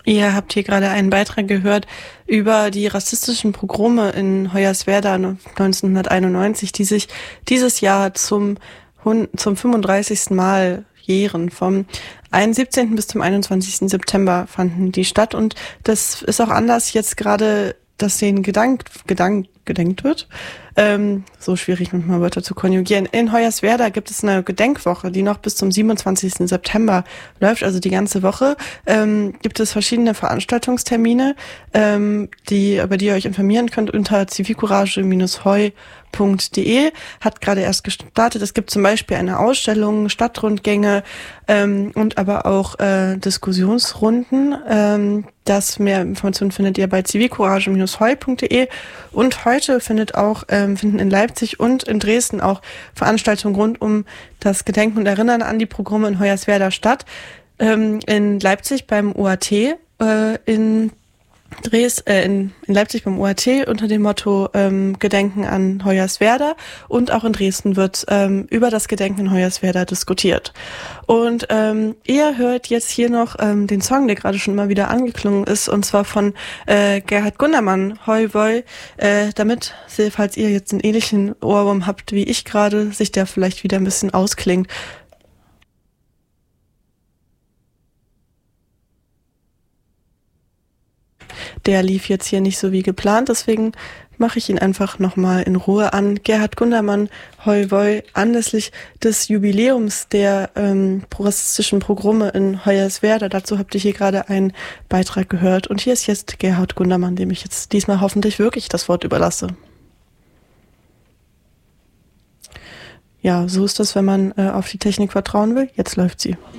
Ihr habt hier gerade einen Beitrag gehört über die rassistischen Pogrome in Hoyerswerda 1991, die sich dieses Jahr zum 35. Mal jähren. Vom 17. bis zum 21. September fanden die statt, und das ist auch Anlass jetzt gerade, dass denen gedenkt wird. So schwierig manchmal Wörter zu konjugieren. In Hoyerswerda gibt es eine Gedenkwoche, die noch bis zum 27. September läuft, also die ganze Woche. Gibt es verschiedene Veranstaltungstermine, über die ihr euch informieren könnt unter zivilcourage-heu.de. Hat gerade erst gestartet. Es gibt zum Beispiel eine Ausstellung, Stadtrundgänge und aber auch Diskussionsrunden. Mehr Informationen findet ihr bei zivilcourage-heu.de. Und heute finden in Leipzig und in Dresden auch Veranstaltungen rund um das Gedenken und Erinnern an die Pogrome in Hoyerswerda statt. In Leipzig beim OAT, in Leipzig beim OAT unter dem Motto Gedenken an Hoyerswerda, und auch in Dresden wird über das Gedenken in Hoyerswerda diskutiert. Und ihr hört jetzt hier noch den Song, der gerade schon mal wieder angeklungen ist, und zwar von Gerhard Gundermann, Hoi Woi, damit, falls ihr jetzt einen ähnlichen Ohrwurm habt wie ich gerade, sich der vielleicht wieder ein bisschen ausklingt. Der lief jetzt hier nicht so wie geplant, deswegen mache ich ihn einfach nochmal in Ruhe an. Gerhard Gundermann, Hoi Woi, anlässlich des Jubiläums der rassistischen Pogrome in Hoyerswerda. Dazu habt ihr hier gerade einen Beitrag gehört. Und hier ist jetzt Gerhard Gundermann, dem ich jetzt diesmal hoffentlich wirklich das Wort überlasse. Ja, so ist das, wenn man auf die Technik vertrauen will. Jetzt läuft sie.